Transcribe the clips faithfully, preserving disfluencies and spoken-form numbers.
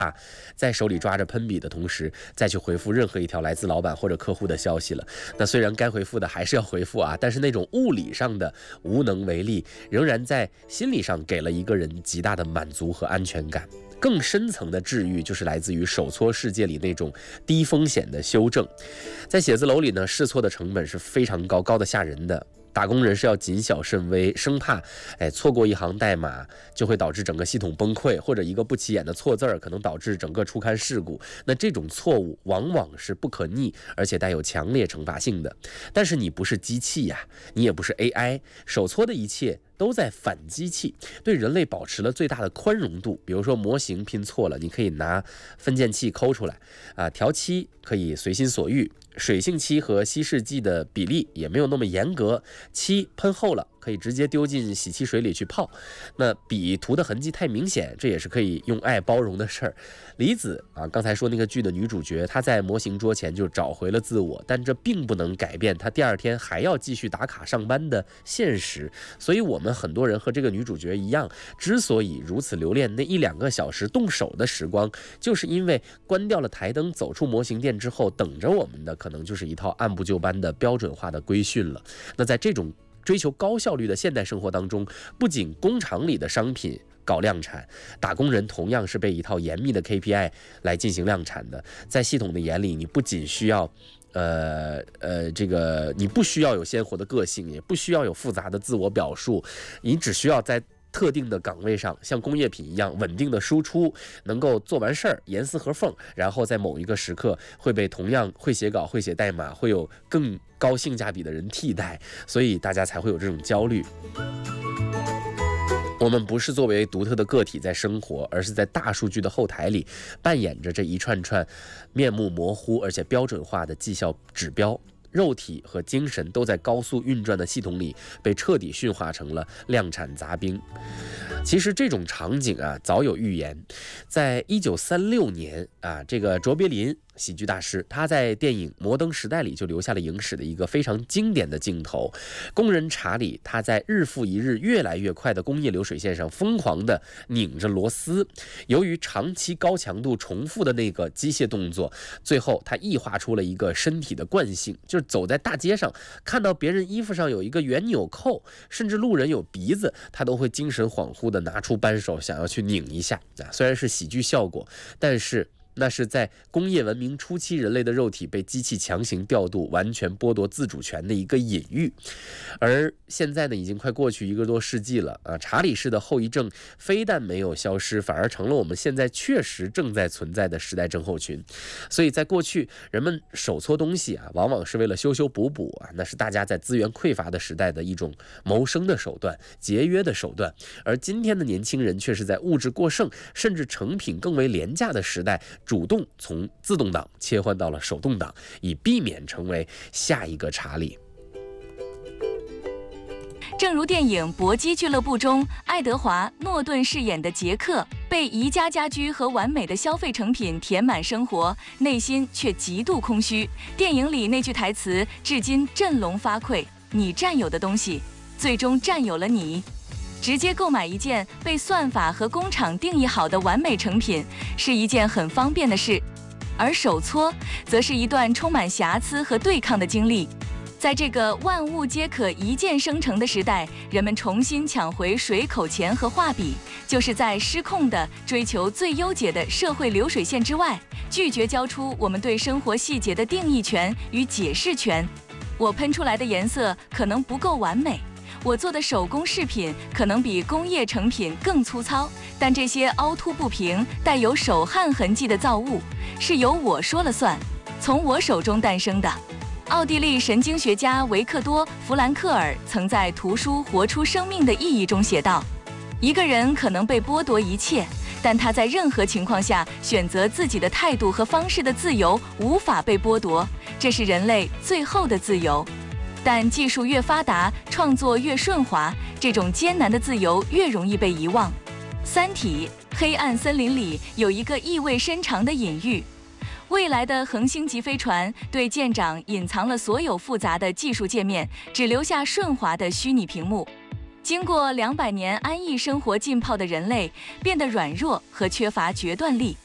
在手里抓着喷笔的同时，再去回复任何一条来自老板或者客户的消息了。那虽然该回复的还是要回复啊，但是那种物理上的无能为力，仍然在心理上给了一个人极大的满足和安全感。更深层的治愈就是来自于手搓世界里那种低风险的修正。在写字楼里呢，试错的成本是非常高，高的吓人的。打工人是要谨小慎微，生怕哎错过一行代码就会导致整个系统崩溃，或者一个不起眼的错字儿可能导致整个出刊事故。那这种错误往往是不可逆，而且带有强烈惩罚性的。但是你不是机器呀，你也不是 A I， 手搓的一切都在反机器，对人类保持了最大的宽容度。比如说模型拼错了，你可以拿分拣器抠出来啊，调漆可以随心所欲。水性漆和稀释剂的比例也没有那么严格，漆喷厚了可以直接丢进洗漆水里去泡。那笔涂的痕迹太明显，这也是可以用爱包容的事儿。李子啊，刚才说那个剧的女主角，她在模型桌前就找回了自我，但这并不能改变她第二天还要继续打卡上班的现实。所以我们很多人和这个女主角一样，之所以如此留恋那一两个小时动手的时光，就是因为关掉了台灯，走出模型店之后，等着我们的可能就是一套按部就班的标准化的规训了。那在这种追求高效率的现代生活当中，不仅工厂里的商品搞量产，打工人同样是被一套严密的 K P I 来进行量产的。在系统的眼里，你不仅需要呃呃，这个你不需要有鲜活的个性，也不需要有复杂的自我表述，你只需要在特定的岗位上像工业品一样稳定的输出，能够做完事儿严丝合缝，然后在某一个时刻会被同样会写稿会写代码会有更高性价比的人替代，所以大家才会有这种焦虑。我们不是作为独特的个体在生活，而是在大数据的后台里扮演着这一串串面目模糊而且标准化的绩效指标。肉体和精神都在高速运转的系统里被彻底驯化成了量产杂兵。其实这种场景啊早有预言，在一九三六年啊，这个卓别林喜剧大师，他在电影《摩登时代》里就留下了影史的一个非常经典的镜头。工人查理他在日复一日越来越快的工业流水线上疯狂地拧着螺丝，由于长期高强度重复的那个机械动作，最后他异化出了一个身体的惯性，就是走在大街上看到别人衣服上有一个圆纽扣，甚至路人有鼻子，他都会精神恍惚地拿出扳手想要去拧一下啊。虽然是喜剧效果，但是那是在工业文明初期人类的肉体被机器强行调度，完全剥夺自主权的一个隐喻。而现在呢，已经快过去一个多世纪了啊，查理式的后遗症非但没有消失，反而成了我们现在确实正在存在的时代症候群。所以在过去，人们手搓东西啊，往往是为了修修补补啊，那是大家在资源匮乏的时代的一种谋生的手段、节约的手段。而今天的年轻人却是在物质过剩，甚至成品更为廉价的时代，主动从自动挡切换到了手动挡，以避免成为下一个查理。 正如电影《搏击俱乐部》中，爱德华·诺顿饰演的杰克，被宜家家居和完美的消费成品填满生活，内心却极度空虚。电影里那句台词至今振聋发聩：“你占有的东西，最终占有了你。”直接购买一件被算法和工厂定义好的完美成品是一件很方便的事，而手搓则是一段充满瑕疵和对抗的经历。在这个万物皆可一键生成的时代，人们重新抢回水口钱和画笔，就是在失控地追求最优解的社会流水线之外，拒绝交出我们对生活细节的定义权与解释权。我喷出来的颜色可能不够完美，我做的手工饰品可能比工业成品更粗糙，但这些凹凸不平、带有手汗痕迹的造物是由我说了算，从我手中诞生的。奥地利神经学家维克多·弗兰克尔曾在《图书活出生命的意义》中写道：一个人可能被剥夺一切，但他在任何情况下选择自己的态度和方式的自由无法被剥夺，这是人类最后的自由。但技术越发达，创作越顺滑，这种艰难的自由越容易被遗忘。《三体》黑暗森林里有一个意味深长的隐喻，未来的恒星级飞船对舰长隐藏了所有复杂的技术界面，只留下顺滑的虚拟屏幕。经过两百年安逸生活浸泡的人类变得软弱和缺乏决断力。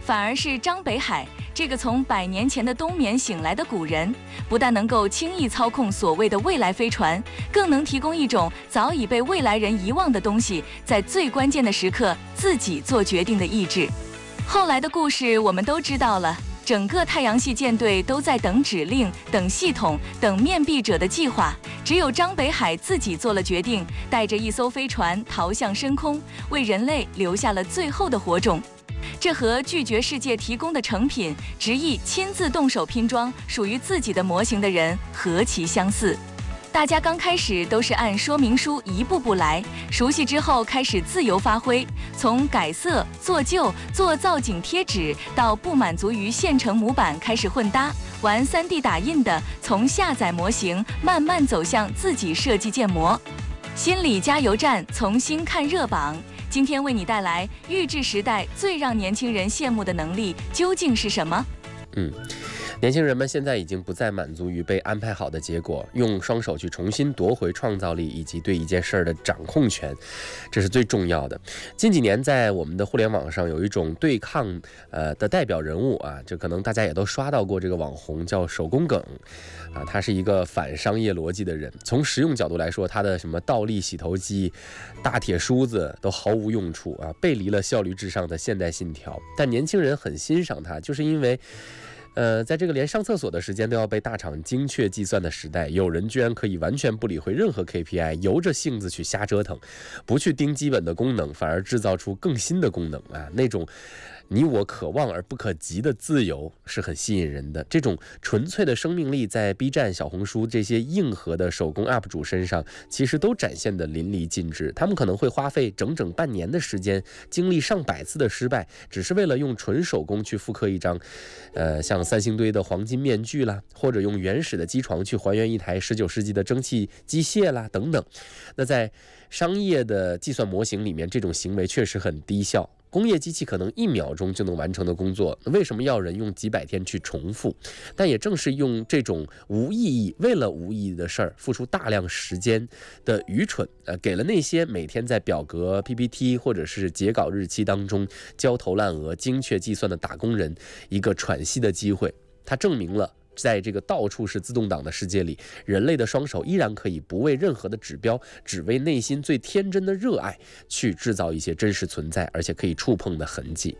反而是张北海这个从百年前的冬眠醒来的古人，不但能够轻易操控所谓的未来飞船，更能提供一种早已被未来人遗忘的东西，在最关键的时刻自己做决定的意志。后来的故事我们都知道了，整个太阳系舰队都在等指令、等系统、等面壁者的计划，只有张北海自己做了决定，带着一艘飞船逃向深空，为人类留下了最后的火种。这和拒绝世界提供的成品，执意亲自动手拼装属于自己的模型的人何其相似。大家刚开始都是按说明书一步步来，熟悉之后开始自由发挥，从改色、做旧、做造景贴纸，到不满足于现成模板开始混搭，玩 三 D 打印的，从下载模型慢慢走向自己设计建模。心理加油站，重新看热榜。今天为你带来预制时代最让年轻人羡慕的能力究竟是什么？ 嗯。年轻人们现在已经不再满足于被安排好的结果，用双手去重新夺回创造力以及对一件事儿的掌控权，这是最重要的。近几年在我们的互联网上有一种对抗呃的代表人物啊，这可能大家也都刷到过这个网红叫手工梗啊，他是一个反商业逻辑的人。从实用角度来说，他的什么倒立洗头机、大铁梳子都毫无用处啊，背离了效率至上的现代信条。但年轻人很欣赏他，就是因为呃，在这个连上厕所的时间都要被大厂精确计算的时代，有人居然可以完全不理会任何 K P I， 由着性子去瞎折腾，不去盯基本的功能，反而制造出更新的功能啊！那种你我可望而不可及的自由是很吸引人的。这种纯粹的生命力在 B 站、小红书这些硬核的手工 U P 主身上其实都展现得淋漓尽致。他们可能会花费整整半年的时间，经历上百次的失败，只是为了用纯手工去复刻一张呃，像三星堆的黄金面具啦，或者用原始的机床去还原一台十九世纪的蒸汽机械啦等等。那在商业的计算模型里面，这种行为确实很低效。工业机器可能一秒钟就能完成的工作，为什么要人用几百天去重复？但也正是用这种无意义、为了无意义的事儿付出大量时间的愚蠢，呃，给了那些每天在表格、P P T 或者是截稿日期当中焦头烂额、精确计算的打工人一个喘息的机会。它证明了，在这个到处是自动挡的世界里，人类的双手依然可以不为任何的指标，只为内心最天真的热爱去制造一些真实存在而且可以触碰的痕迹。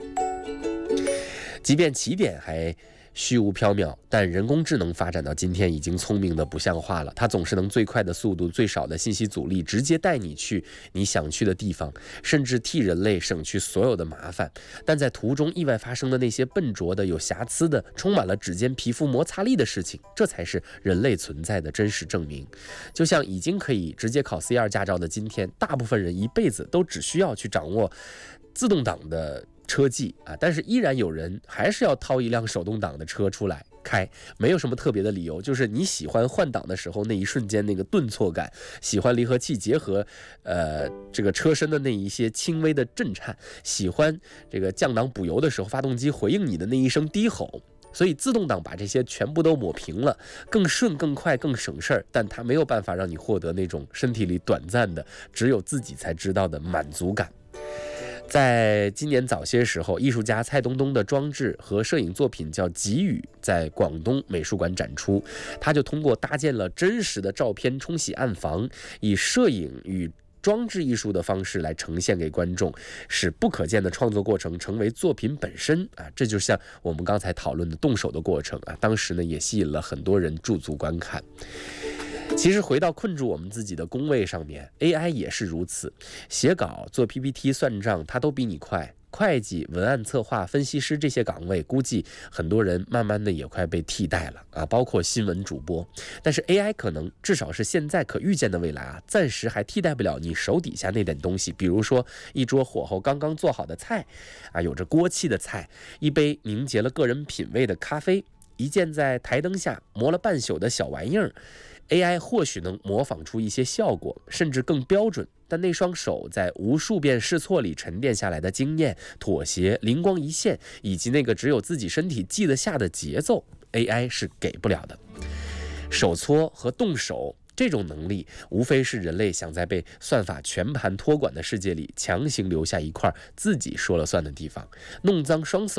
即便起点还虚无缥缈，但人工智能发展到今天已经聪明的不像话了。它总是能最快的速度、最少的信息阻力，直接带你去你想去的地方，甚至替人类省去所有的麻烦。但在途中意外发生的那些笨拙的、有瑕疵的、充满了指尖皮肤摩擦力的事情，这才是人类存在的真实证明。就像已经可以直接考 C 二 驾照的今天，大部分人一辈子都只需要去掌握自动挡的车技啊，但是依然有人还是要掏一辆手动挡的车出来开，没有什么特别的理由，就是你喜欢换挡的时候那一瞬间那个顿挫感，喜欢离合器结合呃这个车身的那一些轻微的震颤，喜欢这个降档补油的时候发动机回应你的那一声低吼。所以自动挡把这些全部都抹平了，更顺、更快、更省事儿，但它没有办法让你获得那种身体里短暂的只有自己才知道的满足感。在今年早些时候，艺术家蔡东东的装置和摄影作品叫《给予》在广东美术馆展出。他就通过搭建了真实的照片冲洗暗房，以摄影与装置艺术的方式来呈现给观众，使不可见的创作过程成为作品本身啊！这就像我们刚才讨论的动手的过程啊，当时呢也吸引了很多人驻足观看。其实回到困住我们自己的工位上面 ，A I 也是如此。写稿、做 P P T、算账，它都比你快。会计、文案策划、分析师这些岗位，估计很多人慢慢的也快被替代了啊，包括新闻主播。但是 A I 可能至少是现在可预见的未来啊，暂时还替代不了你手底下那点东西。比如说一桌火候刚刚做好的菜啊，有着锅气的菜，一杯凝结了个人品味的咖啡，一件在台灯下磨了半宿的小玩意儿。A I 或许能模仿出一些效果，甚至更标准，但那双手在无数遍试错里沉淀下来的经验、妥协、灵光一现，以及那个只有自己身体记得下的节奏， A I 是给不了的。手搓和动手这种能力，无非是人类想在被算法全盘托管的世界里强行留下一块自己说了算的地方，弄脏双手